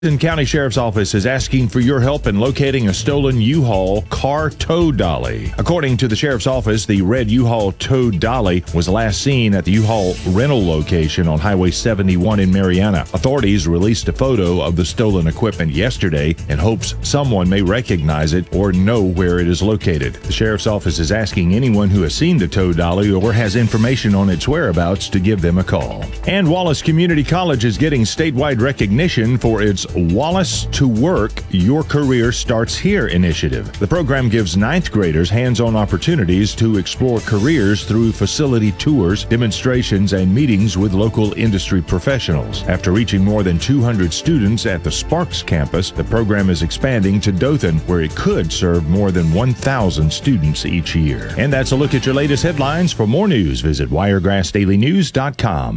The County Sheriff's Office is asking for your help in locating a stolen U-Haul car tow dolly. According to the Sheriff's Office, the red U-Haul tow dolly was last seen at the U-Haul rental location on Highway 71 in Marianna. Authorities released a photo of the stolen equipment yesterday in hopes someone may recognize it or know where it is located. The Sheriff's Office is asking anyone who has seen the tow dolly or has information on its whereabouts to give them a call. And Wallace Community College is getting statewide recognition for its Wallace to Work, Your Career Starts Here initiative. The program gives ninth graders hands-on opportunities to explore careers through facility tours, demonstrations, and meetings with local industry professionals. After reaching more than 200 students at the Sparks campus, the program is expanding to Dothan, where it could serve more than 1,000 students each year. And that's a look at your latest headlines. For more news, visit WiregrassDailyNews.com.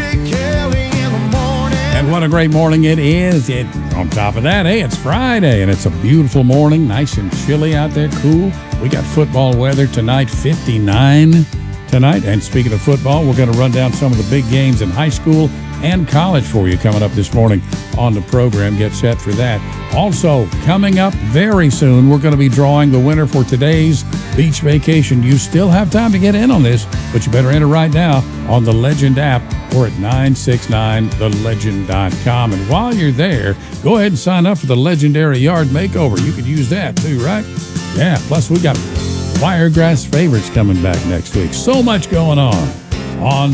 And what a great morning it is. On top of that, hey, it's Friday, and it's a beautiful morning, nice and chilly out there, cool. We got football weather tonight, 59 tonight. And speaking of football, we're going to run down some of the big games in high school and college for you coming up this morning on the program. Get set for that. Also, coming up very soon, we're going to be drawing the winner for today's beach vacation. You still have time to get in on this, but you better enter right now on the Legend app or at 969thelegend.com. And while you're there, go ahead and sign up for the Legendary Yard Makeover. You could use that too, right? Yeah, plus we got Wiregrass Favorites coming back next week. So much going on